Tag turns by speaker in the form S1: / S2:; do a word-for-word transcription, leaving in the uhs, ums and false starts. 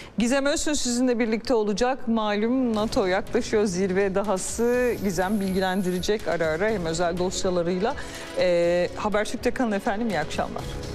S1: Gizem Özsün sizinle birlikte olacak. Malum NATO yaklaşıyor, zirve dahası. Gizem bilgilendirecek ara ara hem özel dosyalarıyla. Ee, Habertürk'te kalın efendim, iyi akşamlar.